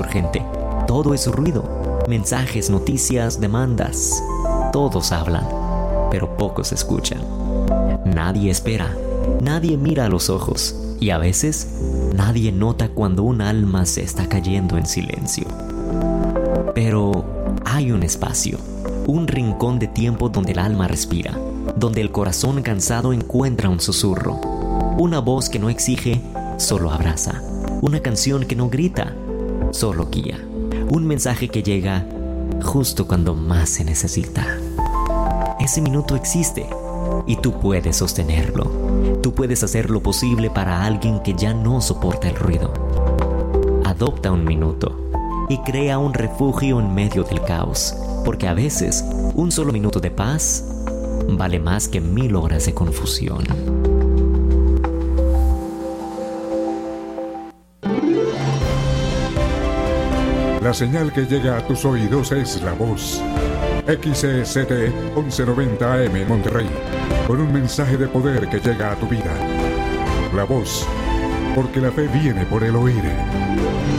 urgente. Todo es ruido, mensajes, noticias, demandas. Todos hablan, pero pocos escuchan. Nadie espera, nadie mira a los ojos y a veces nadie nota cuando un alma se está cayendo en silencio. Pero hay un espacio, un rincón de tiempo donde el alma respira, donde el corazón cansado encuentra un susurro, una voz que no exige, solo abraza, una canción que no grita, solo guía, un mensaje que llega justo cuando más se necesita. Ese minuto existe y tú puedes sostenerlo. Tú puedes hacer lo posible para alguien que ya no soporta el ruido. Adopta un minuto y crea un refugio en medio del caos, porque a veces un solo minuto de paz vale más que 1000 horas de confusión. La señal que llega a tus oídos es La Voz. XCT 1190 AM en Monterrey, con un mensaje de poder que llega a tu vida. La Voz, porque la fe viene por el oír.